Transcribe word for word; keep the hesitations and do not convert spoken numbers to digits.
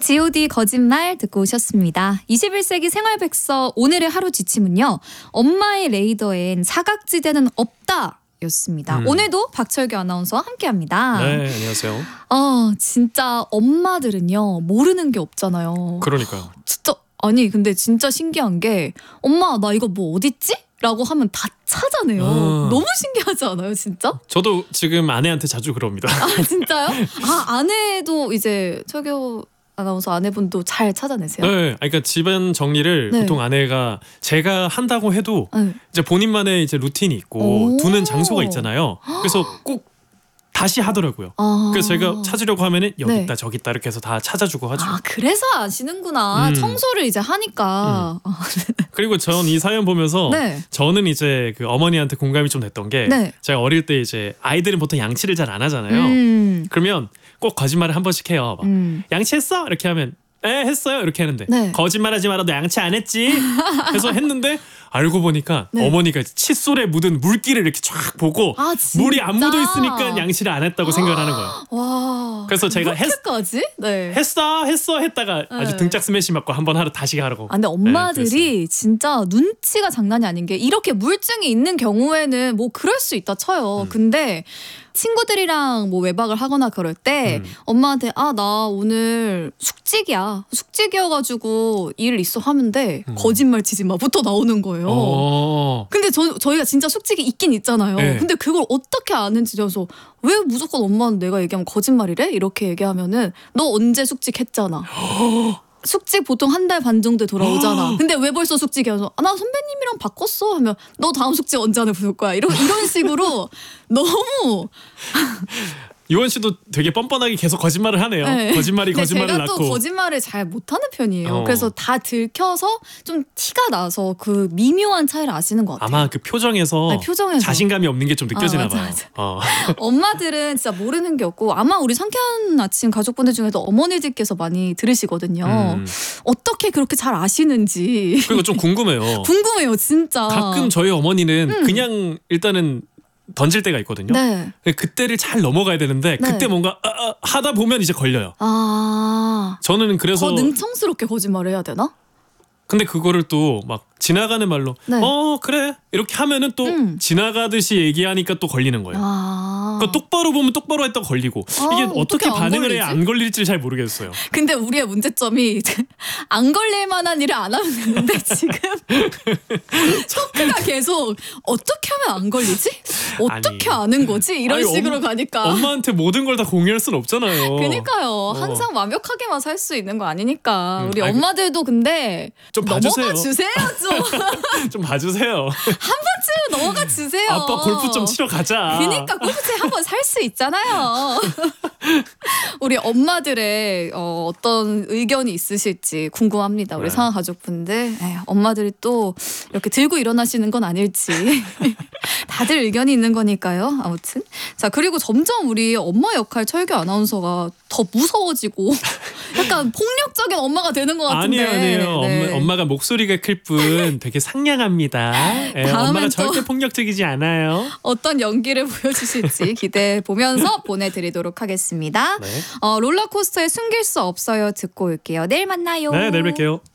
지 오 디 거짓말 듣고 오셨습니다. 이십일 세기 생활백서 오늘의 하루 지침은요. 엄마의 레이더엔 사각지대는 없다 였습니다. 음. 오늘도 박철규 아나운서와 함께합니다. 네, 안녕하세요. 어, 진짜 엄마들은요. 모르는 게 없잖아요. 그러니까요. 진짜 아니 근데 진짜 신기한 게 엄마 나 이거 뭐 어딨지? 라고 하면 다 찾아내요. 어. 너무 신기하지 않아요 진짜? 저도 지금 아내한테 자주 그럽니다. 아 진짜요? 아 아내도 이제 철규 아나운서 아내분도 잘 찾아내세요? 네, 그러니까 집안 정리를 네. 보통 아내가 제가 한다고 해도 네. 이제 본인만의 이제 루틴이 있고 두는 장소가 있잖아요. 그래서 꼭 다시 하더라고요. 아. 그래서 제가 찾으려고 하면은 여기 네. 있다 저기 있다 이렇게 해서 다 찾아주고 하죠. 아 그래서 아시는구나. 음. 청소를 이제 하니까. 음. 그리고 전 이 사연 보면서 네. 저는 이제 그 어머니한테 공감이 좀 됐던 게 네. 제가 어릴 때 이제 아이들은 보통 양치를 잘 안 하잖아요. 음. 그러면 꼭 거짓말을 한 번씩 해요. 막 음. 양치했어? 이렇게 하면 에 했어요 이렇게 하는데 네. 거짓말하지 마라 너 양치 안 했지? 해서 했는데 알고 보니까 네. 어머니가 칫솔에 묻은 물기를 이렇게 쫙 보고 아, 물이 안 묻어 있으니까 양치를 안 했다고 생각을 하는 거예요. 와, 그래서 제가 했, 네. 했어 했어 했다가 네. 아주 등짝 스매시 맞고 한번 하러 다시 하라고. 아, 근데 엄마들이 네, 진짜 눈치가 장난이 아닌 게 이렇게 물증이 있는 경우에는 뭐 그럴 수 있다 쳐요. 음. 근데 친구들이랑 뭐 외박을 하거나 그럴 때 음. 엄마한테 아 나 오늘 숙직이야 숙직이어가지고 일 있어 하면 돼 음. 거짓말 치지 마부터 나오는 거예요. 오. 근데 저, 저희가 진짜 숙직이 있긴 있잖아요. 네. 근데 그걸 어떻게 아는지 그래서 왜 무조건 엄마는 내가 얘기하면 거짓말이래? 이렇게 얘기하면은 너 언제 숙직했잖아. 숙직 보통 한 달 반 정도에 돌아오잖아. 근데 왜 벌써 숙직이야? 아, 나 선배님이랑 바꿨어 하면 너 다음 숙직 언제 안에 볼 거야? 이런 이런 식으로 너무 유원 씨도 되게 뻔뻔하게 계속 거짓말을 하네요. 네. 거짓말이 거짓말을 제가 낳고. 제가 또 거짓말을 잘 못하는 편이에요. 어. 그래서 다 들켜서 좀 티가 나서 그 미묘한 차이를 아시는 것 같아요. 아마 그 표정에서, 아니, 표정에서. 자신감이 없는 게 좀 느껴지나 아, 맞아, 봐요. 맞아. 어. 엄마들은 진짜 모르는 게 없고 아마 우리 상쾌한 아침 가족분들 중에도 어머니들께서 많이 들으시거든요. 음. 어떻게 그렇게 잘 아시는지. 그리고 좀 궁금해요. 궁금해요 진짜. 가끔 저희 어머니는 음. 그냥 일단은 던질 때가 있거든요. 네. 그때를 잘 넘어가야 되는데 네. 그때 뭔가 아, 아, 하다 보면 이제 걸려요. 아. 저는 그래서 더 능청스럽게 거짓말을 해야 되나? 근데 그거를 또 막 지나가는 말로 네. 어 그래 이렇게 하면은 또 음. 지나가듯이 얘기하니까 또 걸리는 거예요. 아. 그러니까 똑바로 보면 똑바로 했다 걸리고 아, 이게 어떻게, 어떻게 반응을 해야 안 걸릴지 잘 모르겠어요. 근데 우리의 문제점이 안 걸릴 만한 일을 안 하면 되는데 지금 토크가 계속 어떻게 하면 안 걸리지? 어떻게 아니, 아는 거지? 이런 아니, 식으로 엄, 가니까 엄마한테 모든 걸 다 공유할 순 없잖아요. 그러니까요. 어. 항상 완벽하게만 살 수 있는 거 아니니까. 음, 우리 아니, 엄마들도 근데 좀 넘어가 주세요. 좀. 좀 봐주세요. 한 번쯤 넘어가 주세요. 아빠 골프 좀 치러 가자. 그러니까 골프채 한 번 살 수 있잖아요. 우리 엄마들의 어, 어떤 의견이 있으실지 궁금합니다. 우리 네. 상하 가족분들. 에이, 엄마들이 또 이렇게 들고 일어나시는 건 아닐지. 다들 의견이 있는 거니까요. 아무튼. 자 그리고 점점 우리 엄마 역할 철규 아나운서가 더 무서워지고 약간 폭력적인 엄마가 되는 것 같은데. 아니에요. 아니에요. 네. 엄마, 엄마가 목소리가 클 뿐 되게 상냥합니다. 에, 엄마가 절대 폭력적이지 않아요. 어떤 연기를 보여주실지 기대해 보면서 보내드리도록 하겠습니다. 네. 어, 롤러코스터에 숨길 수 없어요 듣고 올게요. 내일 만나요. 네, 내일 뵐게요.